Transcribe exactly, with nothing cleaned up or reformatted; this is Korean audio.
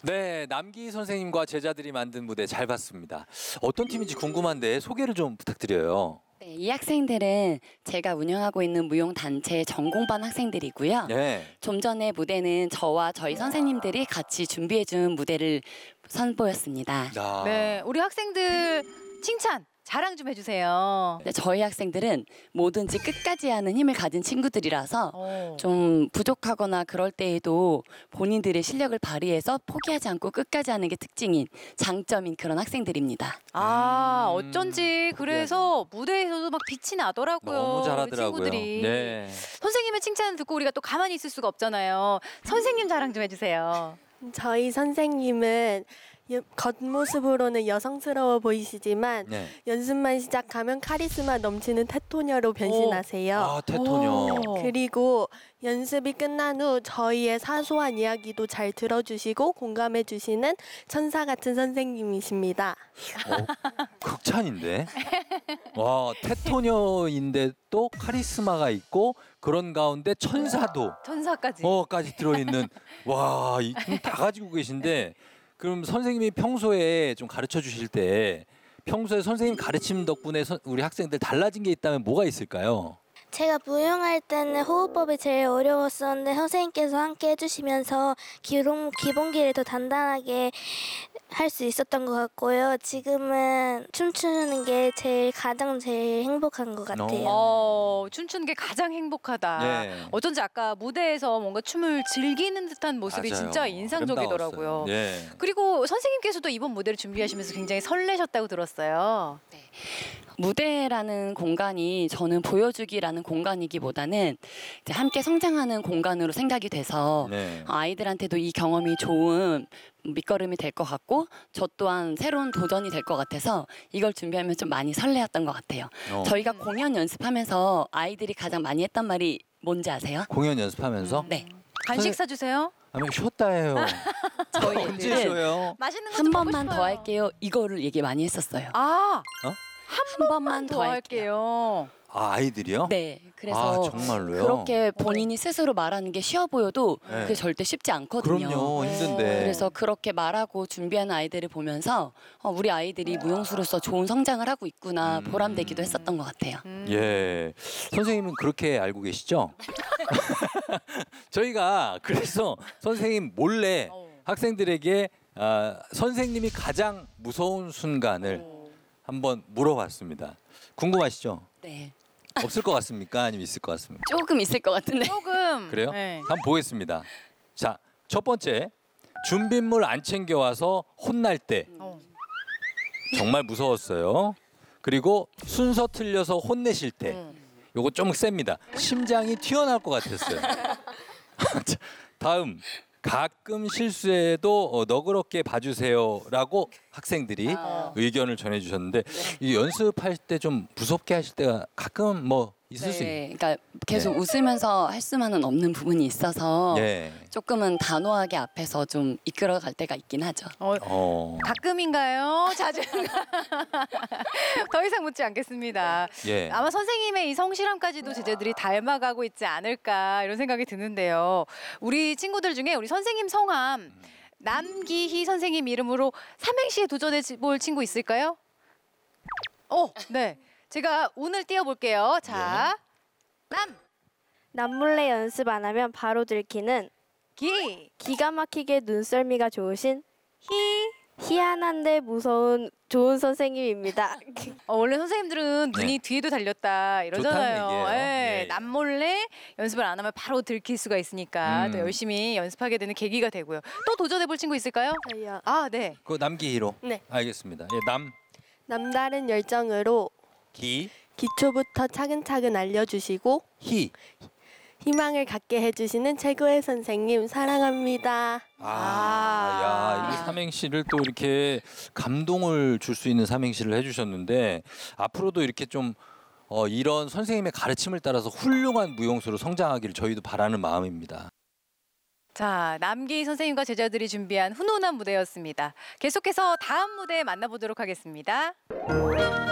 네, 남기 선생님과 제자들이 만든 무대 잘 봤습니다. 어떤 팀인지 궁금한데 소개를 좀 부탁드려요. 네, 이 학생들은 제가 운영하고 있는 무용단체 전공반 학생들이고요. 네. 좀 전에 무대는 저와 저희 선생님들이 같이 준비해준 무대를 선보였습니다. 야. 네, 우리 학생들 칭찬, 자랑 좀 해주세요. 네, 저희 학생들은 뭐든지 끝까지 하는 힘을 가진 친구들이라서 오. 좀 부족하거나 그럴 때에도 본인들의 실력을 발휘해서 포기하지 않고 끝까지 하는 게 특징인 장점인 그런 학생들입니다. 아, 음, 어쩐지 그래서 무대에서도 막 빛이 나더라고요. 너무 우리 잘하더라고요. 친구들이. 네. 선생님의 칭찬 듣고 우리가 또 가만히 있을 수가 없잖아요. 선생님 자랑 좀 해주세요. 저희 선생님은 여- 겉모습으로는 여성스러워 보이시지만 네. 연습만 시작하면 카리스마 넘치는 테토녀로 변신하세요. 아, 테토녀. 오. 그리고 연습이 끝난 후 저희의 사소한 이야기도 잘 들어주시고 공감해 주시는 천사 같은 선생님이십니다. 어, 극찬인데. 와, 테토녀인데 또 카리스마가 있고 그런 가운데 천사도 천사까지. 어까지 들어있는 와, 이, 다 가지고 계신데 그럼 선생님이 평소에 좀 가르쳐 주실 때 평소에 선생님 가르침 덕분에 선- 우리 학생들 달라진 게 있다면 뭐가 있을까요? 제가 무용할 때는 호흡법이 제일 어려웠었는데 선생님께서 함께 해주시면서 기본, 기본기를 더 단단하게 할 수 있었던 것 같고요. 지금은 춤추는 게 제일 가장 제일 행복한 것 같아요. 어, 춤추는 게 가장 행복하다. 네. 어쩐지 아까 무대에서 뭔가 춤을 즐기는 듯한 모습이 맞아요. 진짜 인상적이더라고요. 아름다웠어요. 네. 그리고 선생님께서도 이번 무대를 준비하시면서 굉장히 설레셨다고 들었어요. 무대라는 공간이 저는 보여주기라는 공간이기보다는 이제 함께 성장하는 공간으로 생각이 돼서 네. 아이들한테도 이 경험이 좋은 밑거름이 될 것 같고 저 또한 새로운 도전이 될 것 같아서 이걸 준비하면 좀 많이 설레었던 것 같아요. 어, 저희가 공연 연습하면서 아이들이 가장 많이 했던 말이 뭔지 아세요? 공연 연습하면서 네. 간식 선- 사주세요. 아니 쉬었다 해요. 저희 언제 애들은 쉬어요? 맛있는 거 한 좀 먹고 번만 싶어요. 더 할게요. 이거를 얘기 많이 했었어요. 아, 한 번만 더 할게요. 아, 아이들이요? 네. 그래서 아, 정말로요? 그렇게 본인이 스스로 말하는 게 쉬워 보여도 네. 그게 절대 쉽지 않거든요. 그럼요, 힘든데. 그래서 그렇게 말하고 준비하는 아이들을 보면서 어, 우리 아이들이 무용수로서 좋은 성장을 하고 있구나 음. 보람되기도 했었던 것 같아요. 음. 예, 선생님은 그렇게 알고 계시죠? 저희가 그래서 선생님 몰래 어. 학생들에게 아, 선생님이 가장 무서운 순간을 어. 한번 물어봤습니다. 궁금하시죠? 네. 없을 것 같습니까? 아니면 있을 것 같습니까? 조금 있을 것 같은데. 조금. 그래요? 네. 한번 보겠습니다. 자, 첫 번째 준비물 안 챙겨와서 혼날 때 어. 정말 무서웠어요. 그리고 순서 틀려서 혼내실 때 음. 요거 좀 셉니다. 심장이 튀어나올 것 같았어요. 자, 다음 가끔 실수해도 어, 너그럽게 봐주세요라고 학생들이 아. 의견을 전해주셨는데 이 연습할 때 좀 무섭게 하실 때가 가끔 뭐 있을 수 있. 네. 그러니까 계속 네. 웃으면서 할 수만은 없는 부분이 있어서 예. 조금은 단호하게 앞에서 좀 이끌어갈 때가 있긴 하죠. 어, 어. 가끔인가요? 자주인가? 더 이상 묻지 않겠습니다. 예. 아마 선생님의 이 성실함까지도 제자들이 닮아가고 있지 않을까 이런 생각이 드는데요. 우리 친구들 중에 우리 선생님 성함 남기희 선생님 이름으로 삼행시에 도전해 볼 친구 있을까요? 어, 네. 제가 운을 띄워볼게요. 자, 남, 남몰래 연습 안 하면 바로 들키는 기, 기가 막히게 눈썰미가 좋으신 희. 희한한데 무서운 좋은 선생님입니다. 어, 원래 선생님들은 네. 눈이 뒤에도 달렸다 이러잖아요. 좋다는 얘기예요. 예, 예, 예. 남몰래 연습을 안 하면 바로 들킬 수가 있으니까 음. 또 열심히 연습하게 되는 계기가 되고요. 또 도전해볼 친구 있을까요? 저희요. 아, 네. 그 남기희로. 네. 알겠습니다. 예, 남, 남다른 열정으로 기, 기초부터 차근차근 알려주시고 희. 희망을 갖게 해주시는 최고의 선생님 사랑합니다. 아, 야, 이 삼행시를 또 이렇게 감동을 줄 수 있는 삼행시를 해주셨는데 앞으로도 이렇게 좀 어, 이런 선생님의 가르침을 따라서 훌륭한 무용수로 성장하기를 저희도 바라는 마음입니다. 자, 남기 선생님과 제자들이 준비한 훈훈한 무대였습니다. 계속해서 다음 무대 만나보도록 하겠습니다.